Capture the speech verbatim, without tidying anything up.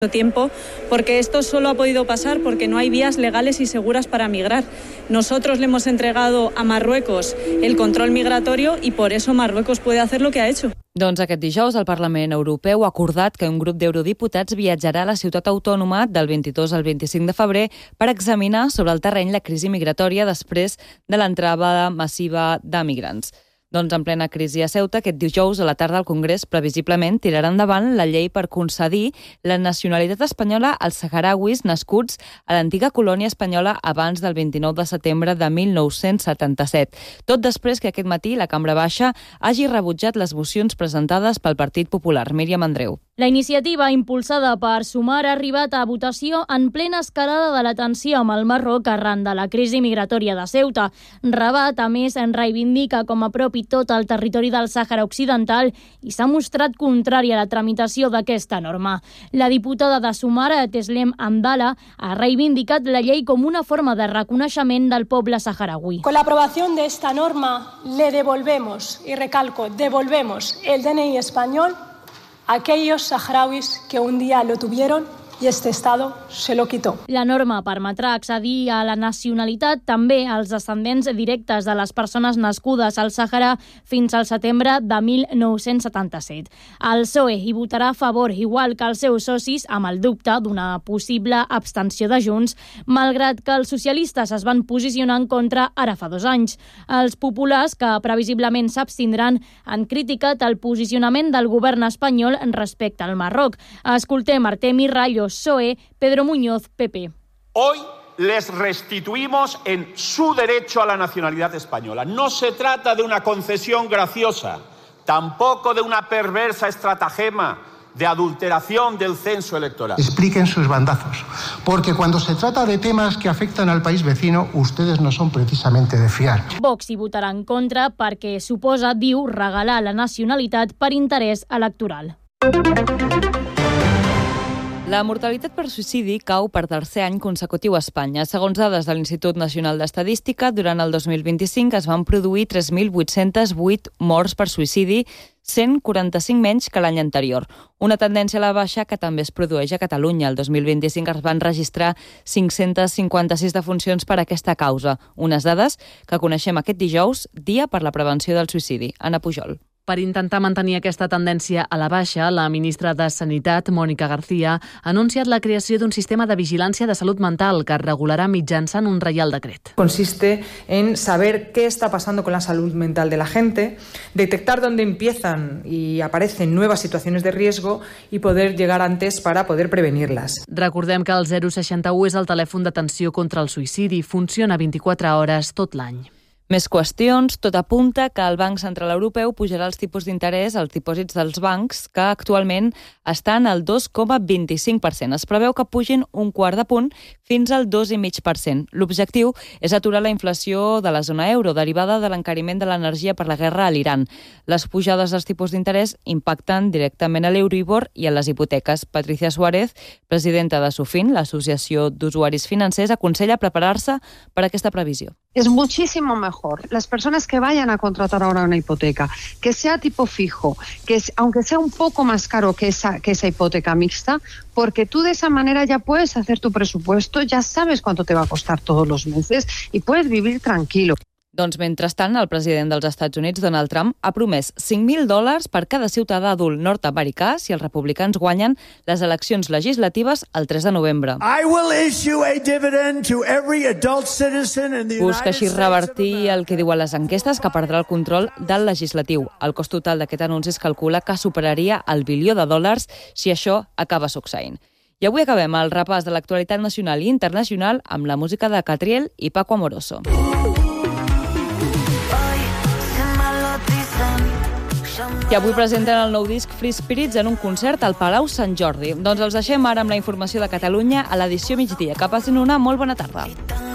tiempo, porque esto solo ha podido pasar porque no hay vías legales y seguras para migrar. Nosotros le hemos entregado a Marruecos el control migratorio y por eso Marruecos puede hacer lo que ha hecho. Doncs aquest dijous el Parlament Europeu ha acordat que un grup d'eurodiputats viatjarà a la ciutat autònoma del vint-i-dos al vint-i-cinc de febrer per examinar sobre el terreny la crisi migratòria després de l'entrada massiva de migrants. Doncs en plena crisi a Ceuta, aquest dijous a la tarda al Congrés previsiblement tirarà endavant la llei per concedir la nacionalitat espanyola als saharauis nascuts a l'antiga colònia espanyola abans del vint-i-nou de setembre de mil nou-cents setanta-set. Tot després que aquest matí la Cambra Baixa hagi rebutjat les mocions presentades pel Partit Popular. Míriam Andreu. La iniciativa impulsada per Sumar ha arribat a votació en plena escalada de la tensió amb el Marroc arran de la crisi migratòria de Ceuta. Rabat, a més, en reivindica com a propi tot el territori del Sàhara Occidental i s'ha mostrat contrari a la tramitació d'aquesta norma. La diputada de Sumar, Teslem Amdala, ha reivindicat la llei com una forma de reconeixement del poble saharaui. Con la aprobación de esta norma le devolvemos, y recalco, devolvemos el D N I español a aquellos saharauis que un día lo tuvieron i este Estado se lo quitó. La norma permetrà accedir a la nacionalitat també als descendents directes de les persones nascudes al Sàhara fins al setembre de mil nou-cents setanta-set. El P S O E hi votarà a favor, igual que els seus socis, amb el dubte d'una possible abstenció de Junts, malgrat que els socialistes es van posicionar en contra ara fa dos anys. Els populars, que previsiblement s'abstindran, han criticat el posicionament del govern espanyol respecte al Marroc. Escoltem Artemi Rayos, P S O E, Pedro Muñoz, P P. Hoy les restituimos en su derecho a la nacionalidad española. No se trata de una concesión graciosa, tampoco de una perversa estratagema de adulteración del censo electoral. Expliquen sus bandazos, porque cuando se trata de temas que afectan al país vecino, ustedes no son precisamente de fiar. Vox hi votarà en contra perquè suposa, diu, regalar la nacionalitat per interès electoral. La mortalitat per suïcidi cau per tercer any consecutiu a Espanya. Segons dades de l'Institut Nacional d'Estadística, durant el dos mil vint-i-cinc es van produir tres mil vuit-cents vuit morts per suïcidi, cent quaranta-cinc menys que l'any anterior. Una tendència a la baixa que també es produeix a Catalunya. El dos mil vint-i-cinc es van registrar cinc-cents cinquanta-sis defuncions per aquesta causa. Unes dades que coneixem aquest dijous, dia per la prevenció del suïcidi. Anna Pujol. Per intentar mantenir aquesta tendència a la baixa, la ministra de Sanitat, Mónica García, ha anunciat la creació d'un sistema de vigilància de salut mental que es regularà mitjançant un reial decret. Consiste en saber qué está pasando con la salud mental de la gente, detectar dónde empiezan y aparecen nuevas situaciones de riesgo y poder llegar antes para poder prevenirlas. Recordem que el zero seixanta u és el telèfon d'atenció contra el suïcidi. Funciona vint-i-quatre hores tot l'any. Més qüestions. Tot apunta que el Banc Central Europeu pujarà els tipus d'interès als dipòsits dels bancs, que actualment estan al dos coma vint-i-cinc per cent. Es preveu que pugin un quart de punt fins al dos coma cinc per cent. L'objectiu és aturar la inflació de la zona euro, derivada de l'encariment de l'energia per la guerra a l'Iran. Les pujades dels tipus d'interès impacten directament a l'Euribor i a les hipoteques. Patricia Suárez, presidenta de SUFIN, l'Associació d'Usuaris Financers, aconsella preparar-se per aquesta previsió. Es muchísimo mejor las personas que vayan a contratar ahora una hipoteca, que sea tipo fijo, que es, aunque sea un poco más caro que esa, que esa hipoteca mixta, porque tú de esa manera ya puedes hacer tu presupuesto, ya sabes cuánto te va a costar todos los meses y puedes vivir tranquilo. Doncs mentrestant, el president dels Estats Units, Donald Trump, ha promès cinc mil dòlars per cada ciutadà adult nord-americà si els republicans guanyen les eleccions legislatives el tres de novembre. Busca així revertir el que diuen les enquestes, que perdrà el control del legislatiu. El cost total d'aquest anunci es calcula que superaria el bilió de dòlars si això acaba succeint. I avui acabem el repàs de l'actualitat nacional i internacional amb la música de Catriel i Paco Amoroso. Que avui presenten el nou disc Free Spirits en un concert al Palau Sant Jordi. Doncs els deixem ara amb la informació de Catalunya a l'edició migdia. Que passin una molt bona tarda.